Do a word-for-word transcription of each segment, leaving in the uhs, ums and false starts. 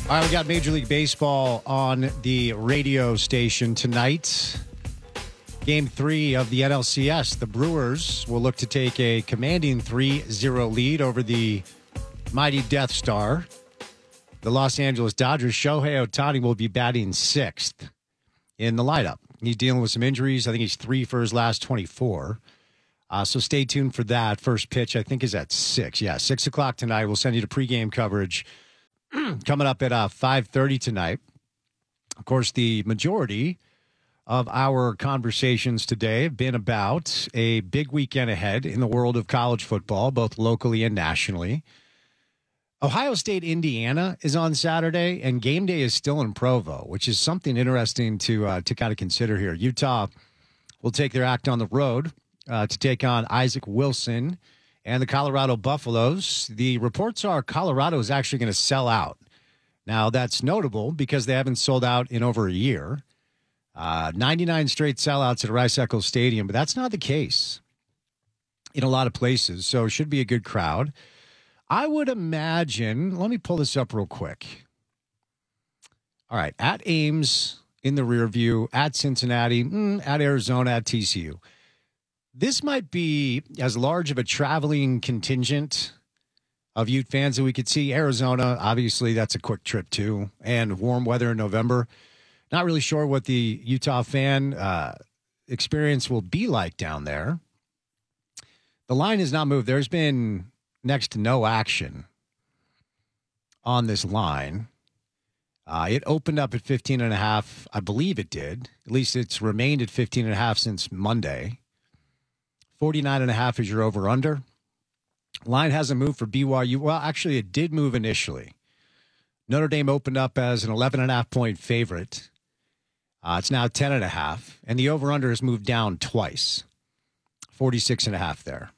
All right, we got Major League Baseball on the radio station tonight. Game three of the N L C S. The Brewers will look to take a commanding three zero lead over the mighty Death Star. The Los Angeles Dodgers, Shohei Ohtani, will be batting sixth in the lineup. He's dealing with some injuries. I think he's three for his last twenty-four. Uh, so stay tuned for that. First pitch, I think, is at six. Yeah, six o'clock tonight. We'll send you the pregame coverage coming up at uh, five thirty tonight. Of course, the majority of our conversations today have been about a big weekend ahead in the world of college football, both locally and nationally. Ohio State, Indiana is on Saturday, and game day is still in Provo, which is something interesting to uh, to kind of consider here. Utah will take their act on the road uh, to take on Isaac Wilson and the Colorado Buffaloes. The reports are Colorado is actually going to sell out. Now, that's notable because they haven't sold out in over a year. Uh, ninety-nine straight sellouts at Rice-Eccles Stadium, but that's not the case in a lot of places, so it should be a good crowd. I would imagine, let me pull this up real quick. All right, at Ames in the rear view, at Cincinnati, mm, at Arizona, at T C U. This might be as large of a traveling contingent of Ute fans that we could see. Arizona, obviously, that's a quick trip too, and warm weather in November. Not really sure what the Utah fan uh, experience will be like down there. The line has not moved. There's been next to no action on this line. Uh, it opened up at fifteen and a half. I believe it did. At least it's remained at fifteen and a half since Monday. forty-nine and a half is your over-under. Line hasn't moved for B Y U. Well, actually, it did move initially. Notre Dame opened up as an eleven and a half point favorite. Uh, it's now ten and a half, and the over-under has moved down twice. forty-six and a half there.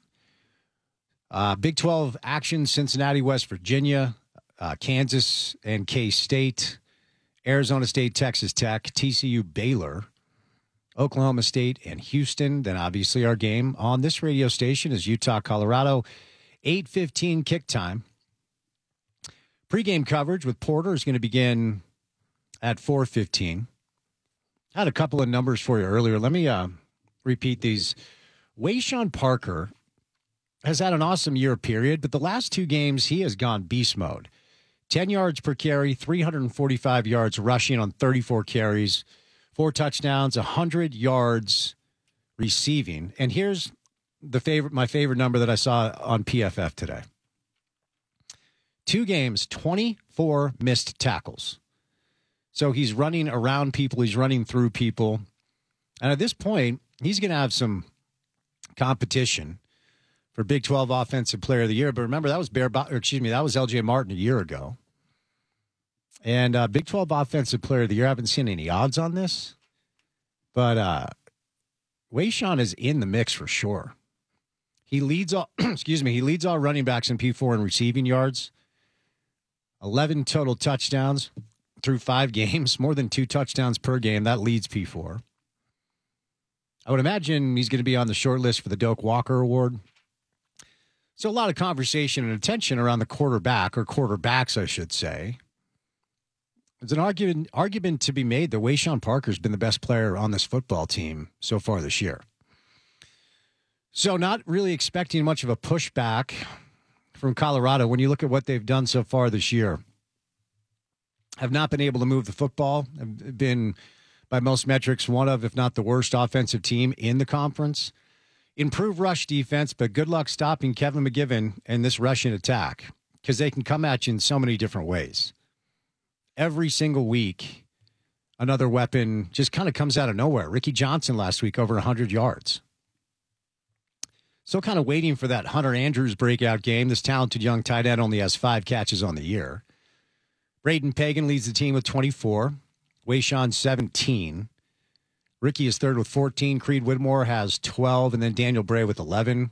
Uh, Big twelve action, Cincinnati, West Virginia, uh, Kansas and K-State, Arizona State, Texas Tech, T C U, Baylor, Oklahoma State, and Houston. Then obviously our game on this radio station is Utah, Colorado, eight fifteen kick time. Pre-game coverage with Porter is going to begin at four fifteen. I had a couple of numbers for you earlier. Let me uh, repeat these. Wayshawn Parker has had an awesome year period, but the last two games he has gone beast mode. ten yards per carry, three hundred forty-five yards rushing on thirty-four carries, four touchdowns, one hundred yards receiving. And here's the favorite, my favorite number that I saw on P F F today. Two games, twenty-four missed tackles. So he's running around people. He's running through people. And at this point, he's going to have some competition for Big twelve Offensive Player of the Year. But remember, that was Bear, or excuse me, that was L J Martin a year ago. And uh, Big twelve Offensive Player of the Year, I haven't seen any odds on this. But uh, Wayshawn is in the mix for sure. He leads all, excuse me, he leads all running backs in P four in receiving yards. eleven total touchdowns through five games, more than two touchdowns per game. That leads P four. I would imagine he's going to be on the short list for the Doak Walker Award. So a lot of conversation and attention around the quarterback, or quarterbacks, I should say. There's an argument, argument to be made that Wayshawn Parker's been the best player on this football team so far this year. So not really expecting much of a pushback from Colorado when you look at what they've done so far this year. Have not been able to move the football, have been, by most metrics, one of, if not the worst offensive team in the conference. Improved rush defense, but good luck stopping Kevin McGivern and this rushing attack, because they can come at you in so many different ways. Every single week, another weapon just kind of comes out of nowhere. Ricky Johnson last week, over one hundred yards. Still kind of waiting for that Hunter Andrews breakout game. This talented young tight end only has five catches on the year. Braden Pagan leads the team with twenty-four. Wayshawn, seventeen. Ricky is third with fourteen. Creed Whitmore has twelve, and then Daniel Bray with eleven.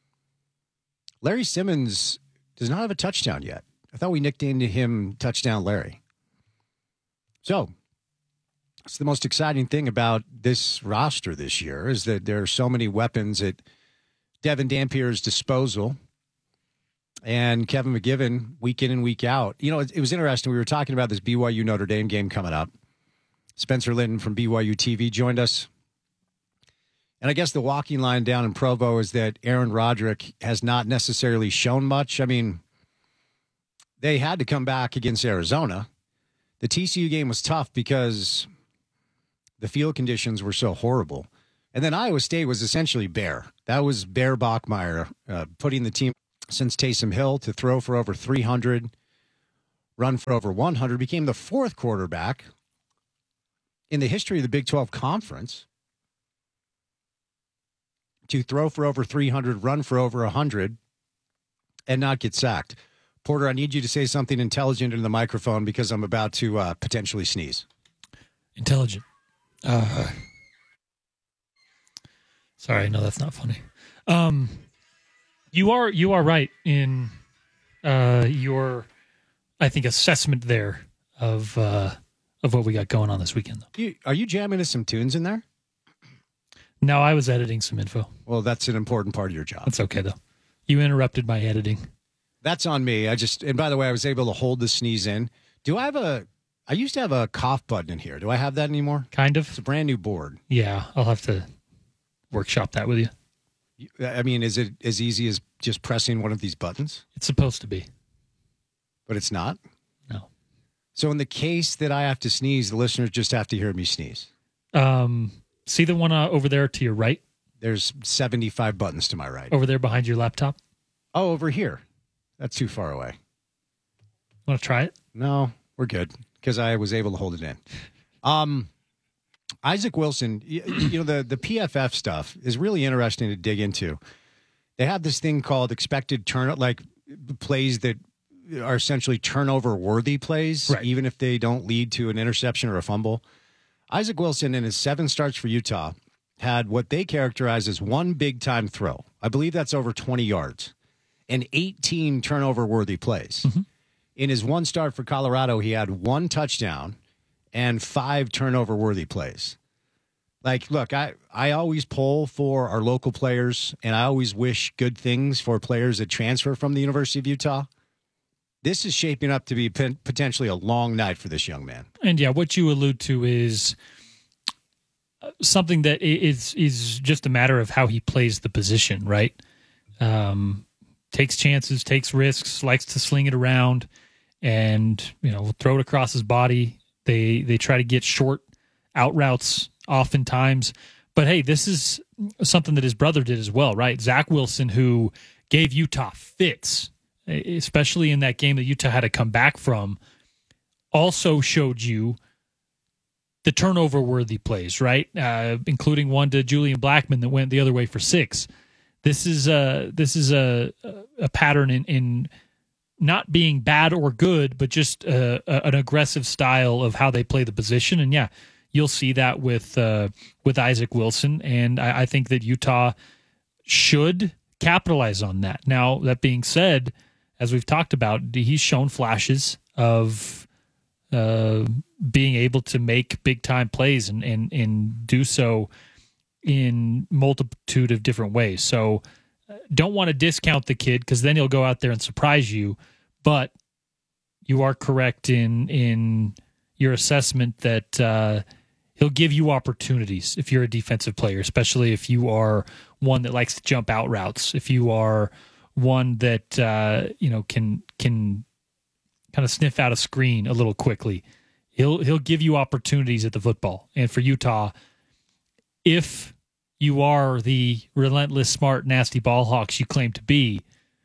Larry Simmons does not have a touchdown yet. I thought we nicknamed him Touchdown Larry. So, it's the most exciting thing about this roster this year is that there are so many weapons at Devin Dampier's disposal. And Kevin McGivern, week in and week out. You know, it, it was interesting. We were talking about this B Y U Notre Dame game coming up. Spencer Linton from B Y U T V joined us. And I guess the walking line down in Provo is that Aaron Roderick has not necessarily shown much. I mean, they had to come back against Arizona. The T C U game was tough because the field conditions were so horrible. And then Iowa State was essentially bare. That was Bear Bachmeier uh, putting the team since Taysom Hill to throw for over three hundred, run for over one hundred, became the fourth quarterback in the history of the Big twelve Conference to throw for over three hundred, run for over one hundred, and not get sacked. Porter, I need you to say something intelligent into the microphone because I'm about to uh, potentially sneeze. Intelligent. Uh, sorry, no, that's not funny. Um, you are you are right in uh, your, I think, assessment there of uh, of what we got going on this weekend. Though. You, are you jamming us some tunes in there? No, I was editing some info. Well, that's an important part of your job. That's okay, though. You interrupted my editing. That's on me. I just, and by the way, I was able to hold the sneeze in. Do I have a, I used to have a cough button in here. Do I have that anymore? Kind of. It's a brand new board. Yeah, I'll have to workshop that with you. I mean, is it as easy as just pressing one of these buttons? It's supposed to be. But it's not? No. So in the case that I have to sneeze, the listeners just have to hear me sneeze. Um, see the one uh, over there to your right? There's seventy-five buttons to my right. Over there behind your laptop? Oh, over here. That's too far away. Want to try it? No, we're good because I was able to hold it in. Um, Isaac Wilson, you, you know, the, the P F F stuff is really interesting to dig into. They have this thing called expected turn, like plays that are essentially turnover-worthy plays, right, even if they don't lead to an interception or a fumble. Isaac Wilson, in his seven starts for Utah, had what they characterize as one big-time throw. I believe that's over twenty yards. And eighteen turnover-worthy plays. Mm-hmm. In his one start for Colorado, he had one touchdown and five turnover-worthy plays. Like, look, I, I always pull for our local players, and I always wish good things for players that transfer from the University of Utah. This is shaping up to be p- potentially a long night for this young man. And, yeah, what you allude to is something that is is just a matter of how he plays the position, right? Um takes chances, takes risks, likes to sling it around, and you know, throw it across his body. They they try to get short out routes oftentimes. But hey, this is something that his brother did as well, right? Zach Wilson, who gave Utah fits, especially in that game that Utah had to come back from, also showed you the turnover-worthy plays, right? Uh, including one to Julian Blackmon that went the other way for six. This is a this is a a pattern in, in not being bad or good, but just a, a, an aggressive style of how they play the position. And yeah, you'll see that with uh, with Isaac Wilson, and I, I think that Utah should capitalize on that. Now, that being said, as we've talked about, he's shown flashes of uh, being able to make big time plays and and and do so in multitude of different ways. So don't want to discount the kid because then he'll go out there and surprise you. But you are correct in in your assessment that uh, he'll give you opportunities if you're a defensive player, especially if you are one that likes to jump out routes, if you are one that uh, you know can can kind of sniff out a screen a little quickly. He'll he'll give you opportunities at the football. And for Utah, if you are the relentless, smart, nasty ball hawks you claim to be,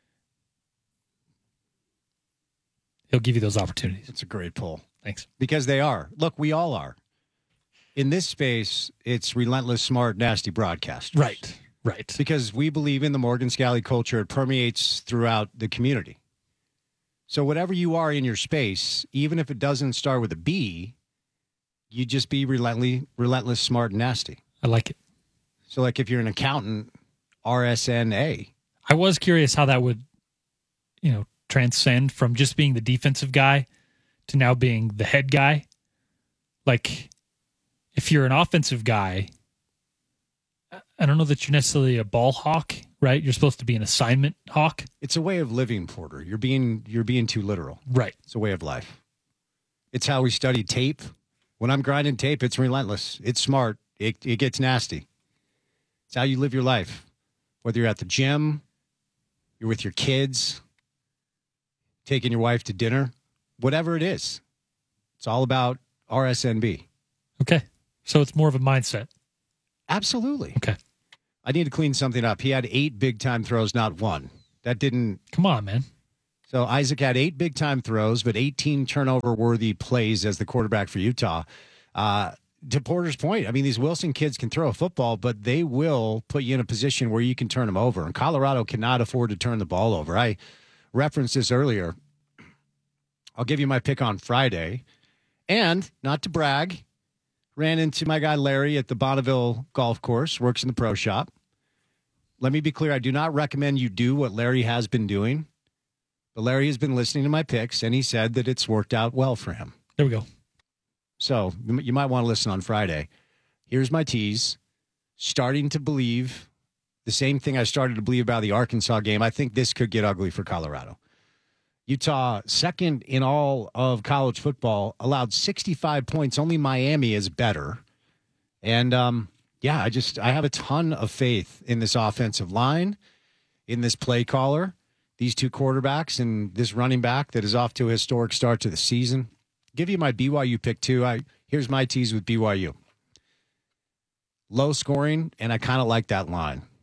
he'll give you those opportunities. It's a great pull. Thanks. Because they are. Look, we all are. In this space, it's relentless, smart, nasty broadcasters. Right, right. Because we believe in the Morgan Scally culture. It permeates throughout the community. So whatever you are in your space, even if it doesn't start with a B, you just be relentless, relentless, smart, and nasty. I like it. So, like, if you're an accountant, R S N A. I was curious how that would, you know, transcend from just being the defensive guy to now being the head guy. Like, if you're an offensive guy, I don't know that you're necessarily a ball hawk, right? You're supposed to be an assignment hawk. It's a way of living, Porter. You're being you're being too literal. Right. It's a way of life. It's how we study tape. When I'm grinding tape, it's relentless. It's smart. It it gets nasty. It's how you live your life. Whether you're at the gym, you're with your kids, taking your wife to dinner, whatever it is. It's all about R S N B. Okay. So it's more of a mindset. Absolutely. Okay. I need to clean something up. He had eight big-time throws, not one. That didn't... Come on, man. So Isaac had eight big-time throws, but eighteen turnover-worthy plays as the quarterback for Utah. Uh, to Porter's point, I mean, these Wilson kids can throw a football, but they will put you in a position where you can turn them over. And Colorado cannot afford to turn the ball over. I referenced this earlier. I'll give you my pick on Friday. And, not to brag, ran into my guy Larry at the Bonneville Golf Course, works in the pro shop. Let me be clear, I do not recommend you do what Larry has been doing. But Larry has been listening to my picks, and he said that it's worked out well for him. There we go. So you might want to listen on Friday. Here's my tease. Starting to believe the same thing I started to believe about the Arkansas game. I think this could get ugly for Colorado. Utah, second in all of college football, allowed sixty-five points. Only Miami is better. And, um, yeah, I just I have a ton of faith in this offensive line, in this play caller, these two quarterbacks, and this running back that is off to a historic start to the season. Give you my B Y U pick, too. I Here's my tease with B Y U. Low scoring, and I kind of like that line.